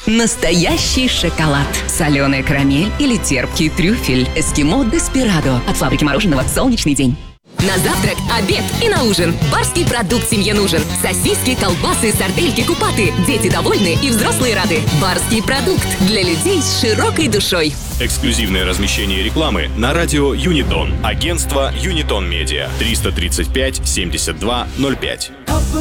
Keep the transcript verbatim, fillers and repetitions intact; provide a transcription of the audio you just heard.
Настоящий шоколад. Соленая карамель или терпкий трюфель. Эскимо Деспирадо. От фабрики мороженого «Солнечный день». На завтрак, обед и на ужин. Барский продукт семье нужен. Сосиски, колбасы, сардельки, купаты. Дети довольны и взрослые рады. Барский продукт для людей с широкой душой. Эксклюзивное размещение рекламы на радио Юнитон. Агентство Юнитон Медиа. триста тридцать пять семьдесят два ноль пять.